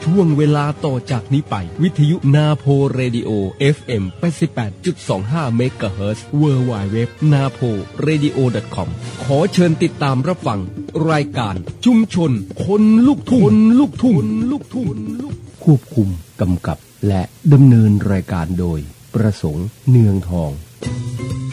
ช่วงเวลาต่อจากนี้ไปวิทยุนาโพเรดิโอ FM 88.25 เมกะเฮิรตซ์ Worldwide naporadio.com ขอเชิญติดตามรับฟังรายการชุมชนคนลูกทุ่งควบคุมกำกับและดำเนินรายการโดยประสงค์เนืองทอง